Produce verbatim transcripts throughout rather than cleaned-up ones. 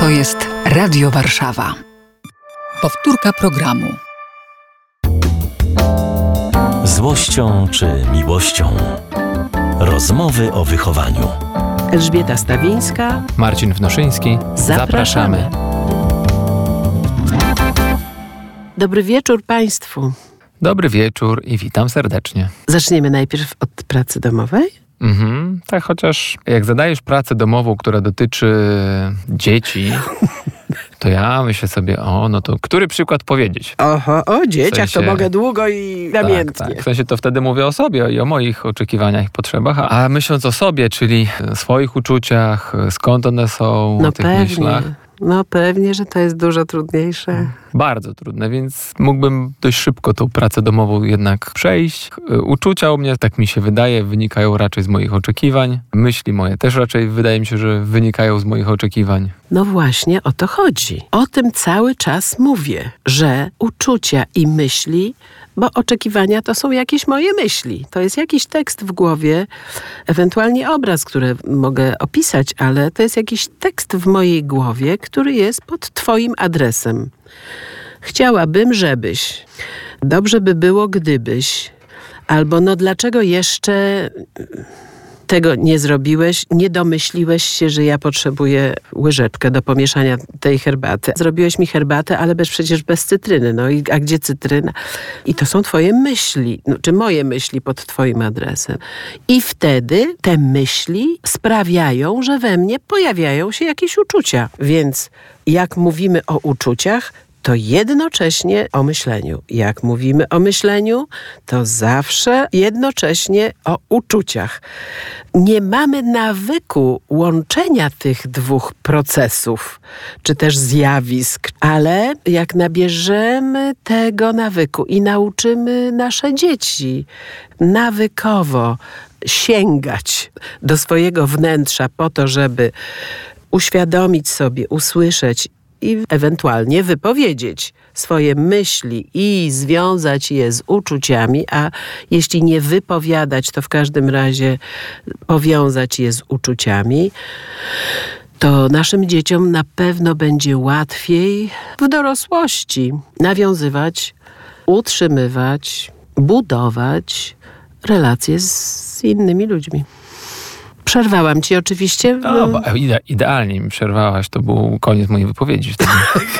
To jest Radio Warszawa. Powtórka programu. Złością czy miłością? Rozmowy o wychowaniu. Elżbieta Stawińska, Marcin Wnoszyński. Zapraszamy. Zapraszamy. Dobry wieczór Państwu. Dobry wieczór i witam serdecznie. Zaczniemy najpierw od pracy domowej? Mhm, tak, chociaż jak zadajesz pracę domową, która dotyczy dzieci, to ja myślę sobie, o, no to który przykład powiedzieć? Oho, o dzieciach w sensie, to mogę długo i namiętnie. Tak, tak. W sensie to wtedy mówię o sobie i o moich oczekiwaniach i potrzebach, a myśląc o sobie, czyli swoich uczuciach, skąd one są, no o tych pewnie. myślach. No pewnie, że to jest dużo trudniejsze. Bardzo trudne, więc mógłbym dość szybko tą pracę domową jednak przejść. Uczucia u mnie, tak mi się wydaje, wynikają raczej z moich oczekiwań. Myśli moje też raczej wydaje mi się, że wynikają z moich oczekiwań. No właśnie o to chodzi. O tym cały czas mówię, że uczucia i myśli, bo oczekiwania to są jakieś moje myśli. To jest jakiś tekst w głowie, ewentualnie obraz, który mogę opisać, ale to jest jakiś tekst w mojej głowie, który jest pod Twoim adresem. Chciałabym, żebyś. Dobrze by było, gdybyś. Albo no dlaczego jeszcze tego nie zrobiłeś? Nie domyśliłeś się, że ja potrzebuję łyżeczkę do pomieszania tej herbaty. Zrobiłeś mi herbatę, ale bez, przecież bez cytryny. No i a gdzie cytryna? I to są twoje myśli, no, czy moje myśli pod twoim adresem. I wtedy te myśli sprawiają, że we mnie pojawiają się jakieś uczucia. Więc jak mówimy o uczuciach, to jednocześnie o myśleniu. Jak mówimy o myśleniu, to zawsze jednocześnie o uczuciach. Nie mamy nawyku łączenia tych dwóch procesów, czy też zjawisk, ale jak nabierzemy tego nawyku i nauczymy nasze dzieci nawykowo sięgać do swojego wnętrza po to, żeby uświadomić sobie, usłyszeć i ewentualnie wypowiedzieć swoje myśli i związać je z uczuciami, a jeśli nie wypowiadać, to w każdym razie powiązać je z uczuciami, to naszym dzieciom na pewno będzie łatwiej w dorosłości nawiązywać, utrzymywać, budować relacje z innymi ludźmi. Przerwałam ci oczywiście. No, bo ide- idealnie mi przerwałaś. To był koniec mojej wypowiedzi wtedy.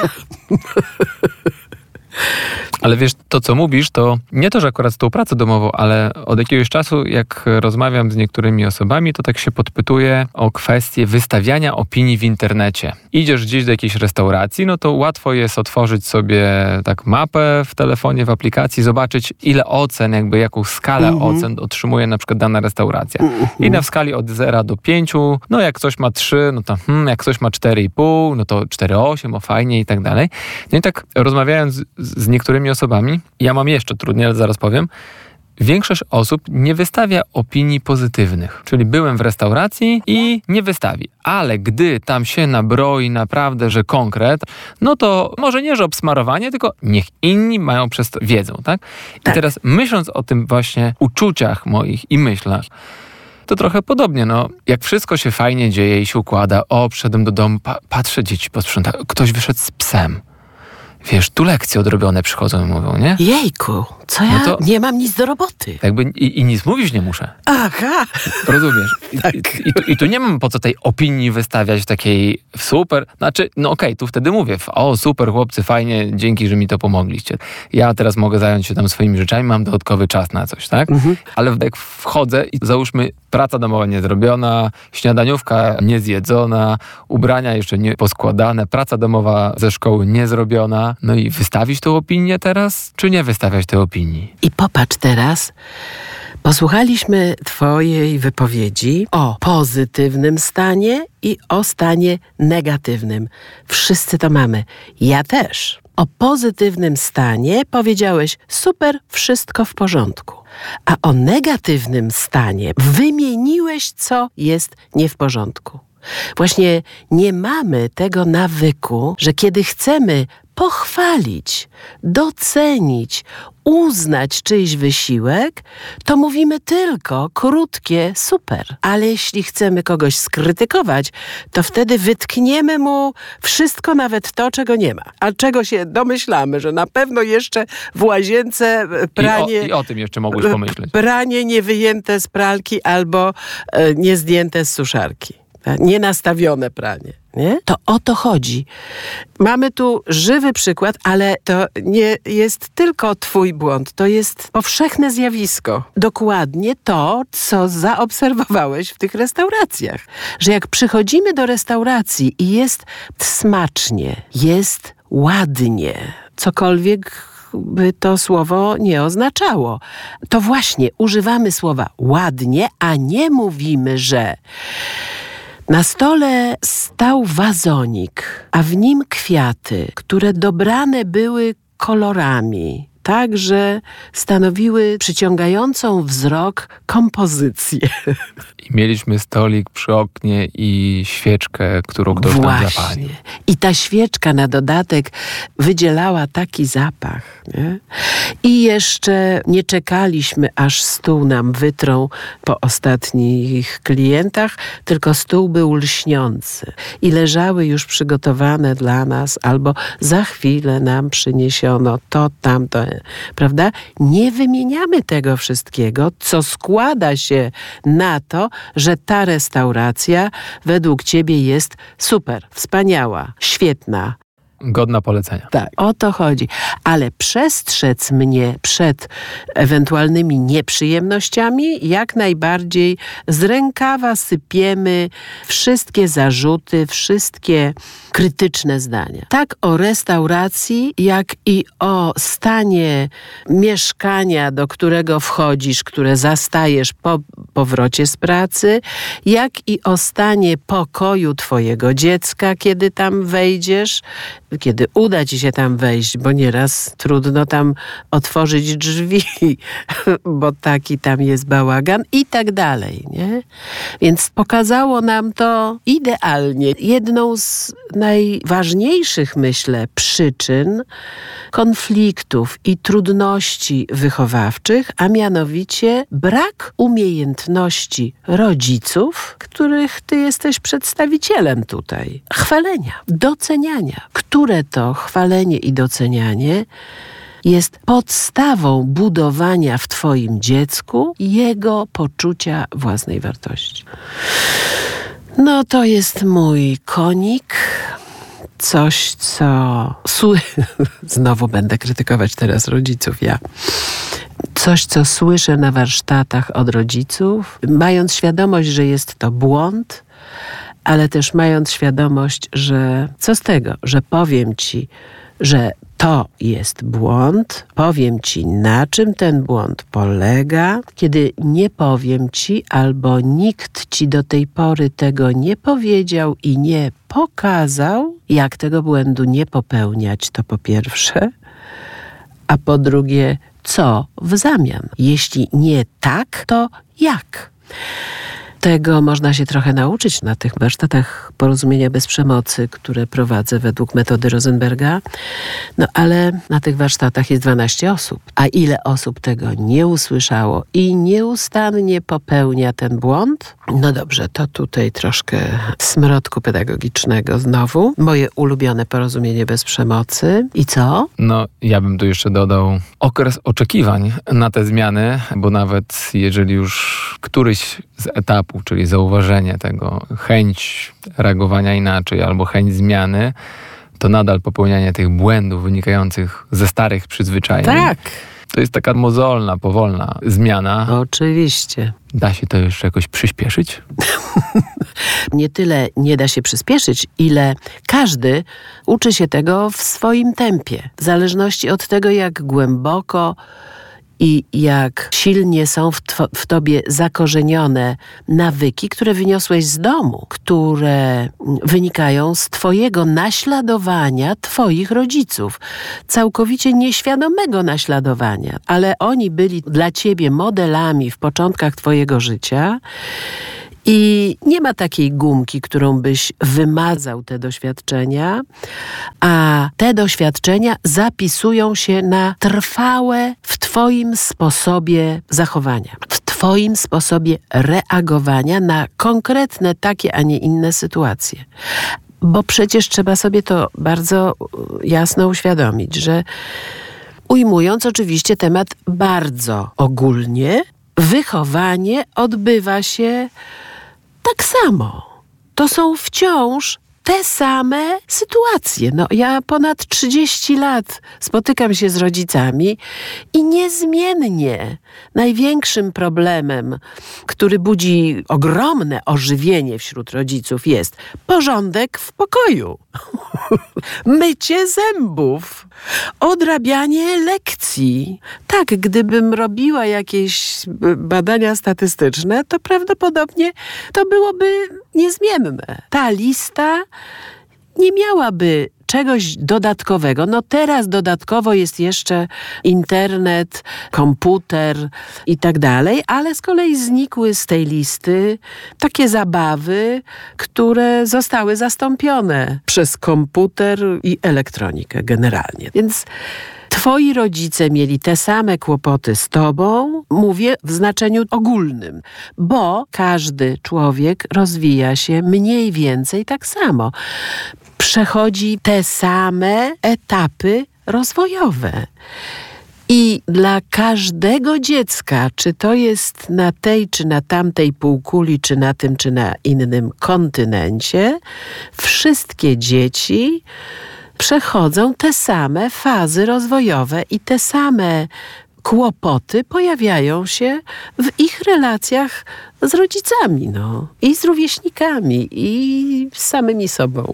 Ale wiesz, to co mówisz, to nie to, że akurat z tą pracą domową, ale od jakiegoś czasu, jak rozmawiam z niektórymi osobami, to tak się podpytuję o kwestię wystawiania opinii w internecie. Idziesz gdzieś do jakiejś restauracji, no to łatwo jest otworzyć sobie tak mapę w telefonie, w aplikacji, zobaczyć ile ocen, jakby jaką skalę mm-hmm. ocen otrzymuje na przykład dana restauracja. Mm-hmm. I na w skali od zera do pięciu, no jak ktoś ma trzy, no to hmm, jak ktoś ma cztery i pół, no to cztery osiem, o fajnie i tak dalej. No i tak rozmawiając z, z niektórymi osobami, ja mam jeszcze trudniej, ale zaraz powiem, większość osób nie wystawia opinii pozytywnych. Czyli byłem w restauracji i nie wystawi. Ale gdy tam się nabroi naprawdę, że konkret, no to może nie, że obsmarowanie, tylko niech inni mają przez to wiedzę, tak? I tak. Teraz myśląc o tym właśnie uczuciach moich i myślach, to trochę podobnie, no. Jak wszystko się fajnie dzieje i się układa, o, przyszedłem do domu, pa- patrzę, dzieci posprzątają, ktoś wyszedł z psem. Wiesz, tu lekcje odrobione przychodzą i mówią, nie? Jejku, co ja? No to nie mam nic do roboty. Jakby i, i nic mówić nie muszę. Aha. Rozumiesz? I, tak. i, i, tu, I tu nie mam po co tej opinii wystawiać takiej super. Znaczy, no okej, okay, tu wtedy mówię, o super chłopcy, fajnie, dzięki, że mi to pomogliście. Ja teraz mogę zająć się tam swoimi rzeczami, mam dodatkowy czas na coś, tak? Mhm. Ale jak wchodzę i załóżmy praca domowa niezrobiona, śniadaniówka niezjedzona, ubrania jeszcze nie poskładane, praca domowa ze szkoły niezrobiona. No i wystawić tą opinię teraz, czy nie wystawiać tej opinii? I popatrz teraz, posłuchaliśmy twojej wypowiedzi o pozytywnym stanie i o stanie negatywnym. Wszyscy to mamy. Ja też. O pozytywnym stanie powiedziałeś super, wszystko w porządku. A o negatywnym stanie wymieniłeś, co jest nie w porządku. Właśnie nie mamy tego nawyku, że kiedy chcemy pochwalić, docenić, uznać czyjś wysiłek, to mówimy tylko krótkie super. Ale jeśli chcemy kogoś skrytykować, to wtedy wytkniemy mu wszystko, nawet to, czego nie ma. A czego się domyślamy, że na pewno jeszcze w łazience pranie... I o, i o tym jeszcze mogłeś pomyśleć. Pranie niewyjęte z pralki albo e, niezdjęte z suszarki. Nienastawione pranie. Nie? To o to chodzi. Mamy tu żywy przykład, ale to nie jest tylko twój błąd. To jest powszechne zjawisko. Dokładnie to, co zaobserwowałeś w tych restauracjach. Że jak przychodzimy do restauracji i jest smacznie, jest ładnie, cokolwiek by to słowo nie oznaczało. To właśnie używamy słowa ładnie, a nie mówimy, że na stole stał wazonik, a w nim kwiaty, które dobrane były kolorami, tak, że stanowiły przyciągającą wzrok kompozycję. I mieliśmy stolik przy oknie i świeczkę, którą ktoś tam Właśnie. zapalił. I ta świeczka na dodatek wydzielała taki zapach. Nie? I jeszcze nie czekaliśmy, aż stół nam wytrą po ostatnich klientach, tylko stół był lśniący. I leżały już przygotowane dla nas, albo za chwilę nam przyniesiono to, tamto, prawda? Nie wymieniamy tego wszystkiego, co składa się na to, że ta restauracja według ciebie jest super, wspaniała, świetna. Godna polecenia. Tak, o to chodzi. Ale przestrzec mnie przed ewentualnymi nieprzyjemnościami, jak najbardziej z rękawa sypiemy wszystkie zarzuty, wszystkie krytyczne zdania. Tak o restauracji, jak i o stanie mieszkania, do którego wchodzisz, które zastajesz po powrocie z pracy, jak i o stanie pokoju twojego dziecka, kiedy tam wejdziesz, kiedy uda ci się tam wejść, bo nieraz trudno tam otworzyć drzwi, bo taki tam jest bałagan i tak dalej, nie? Więc pokazało nam to idealnie. Jedną z najważniejszych, myślę, przyczyn konfliktów i trudności wychowawczych, a mianowicie brak umiejętności rodziców, których ty jesteś przedstawicielem tutaj. Chwalenia, doceniania, które to chwalenie i docenianie jest podstawą budowania w twoim dziecku jego poczucia własnej wartości. No to jest mój konik. Coś, co... Sły... Znowu będę krytykować teraz rodziców, ja. Coś, co słyszę na warsztatach od rodziców, mając świadomość, że jest to błąd, ale też mając świadomość, że co z tego, że powiem ci, że to jest błąd, powiem ci, na czym ten błąd polega, kiedy nie powiem ci, albo nikt ci do tej pory tego nie powiedział i nie pokazał, jak tego błędu nie popełniać, to po pierwsze, a po drugie, co w zamian? Jeśli nie tak, to jak? Tego można się trochę nauczyć na tych warsztatach porozumienia bez przemocy, które prowadzę według metody Rosenberga. No ale na tych warsztatach jest dwanaście osób. A ile osób tego nie usłyszało i nieustannie popełnia ten błąd? No dobrze, to tutaj troszkę smrodku pedagogicznego znowu. Moje ulubione porozumienie bez przemocy. I co? No, ja bym tu jeszcze dodał okres oczekiwań na te zmiany, bo nawet jeżeli już któryś z etapów, czyli zauważenie tego, chęć reagowania inaczej albo chęć zmiany, to nadal popełnianie tych błędów wynikających ze starych przyzwyczajeń. Tak. To jest taka mozolna, powolna zmiana. Oczywiście. Da się to jeszcze jakoś przyspieszyć? Nie tyle nie da się przyspieszyć, ile każdy uczy się tego w swoim tempie. W zależności od tego, jak głęboko i jak silnie są w, tw- w tobie zakorzenione nawyki, które wyniosłeś z domu, które wynikają z twojego naśladowania twoich rodziców. Całkowicie nieświadomego naśladowania, ale oni byli dla ciebie modelami w początkach twojego życia I nie ma takiej gumki, którą byś wymazał te doświadczenia, a te doświadczenia zapisują się na trwałe w twoim sposobie zachowania, w twoim sposobie reagowania na konkretne takie, a nie inne sytuacje. Bo przecież trzeba sobie to bardzo jasno uświadomić, że ujmując oczywiście temat bardzo ogólnie, wychowanie odbywa się tak samo. To są wciąż te same sytuacje. No, ja ponad trzydzieści lat spotykam się z rodzicami i niezmiennie największym problemem, który budzi ogromne ożywienie wśród rodziców, jest porządek w pokoju, mycie zębów, odrabianie lekcji. Tak, gdybym robiła jakieś badania statystyczne, to prawdopodobnie to byłoby niezmienne. Ta lista nie miałaby czegoś dodatkowego. No teraz dodatkowo jest jeszcze internet, komputer i tak dalej, ale z kolei znikły z tej listy takie zabawy, które zostały zastąpione przez komputer i elektronikę generalnie. Więc twoi rodzice mieli te same kłopoty z tobą, mówię w znaczeniu ogólnym, bo każdy człowiek rozwija się mniej więcej tak samo. Przechodzi te same etapy rozwojowe. I dla każdego dziecka, czy to jest na tej, czy na tamtej półkuli, czy na tym, czy na innym kontynencie, wszystkie dzieci przechodzą te same fazy rozwojowe i te same kłopoty pojawiają się w ich relacjach z rodzicami, no. I z rówieśnikami, i z samymi sobą.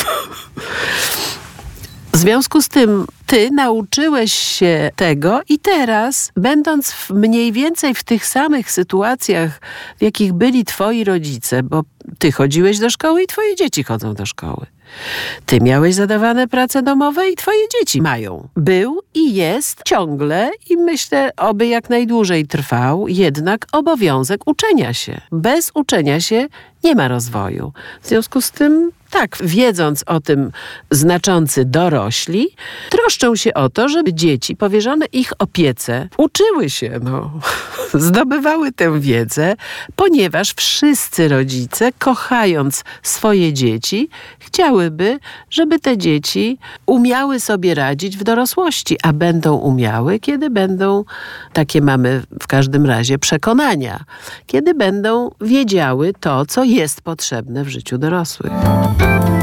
W związku z tym ty nauczyłeś się tego i teraz, będąc w mniej więcej w tych samych sytuacjach, w jakich byli twoi rodzice, bo ty chodziłeś do szkoły i twoje dzieci chodzą do szkoły. Ty miałeś zadawane prace domowe i twoje dzieci mają. Był i jest ciągle i myślę, oby jak najdłużej trwał, jednak obowiązek uczenia się. Bez uczenia się nie ma rozwoju. W związku z tym, tak, wiedząc o tym znaczący dorośli, troszczą się o to, żeby dzieci powierzone ich opiece uczyły się, no, zdobywały tę wiedzę, ponieważ wszyscy rodzice, kochając swoje dzieci, chciałyby, żeby te dzieci umiały sobie radzić w dorosłości, a będą umiały, kiedy będą, takie mamy w każdym razie przekonania, kiedy będą wiedziały to, co jest potrzebne w życiu dorosłych.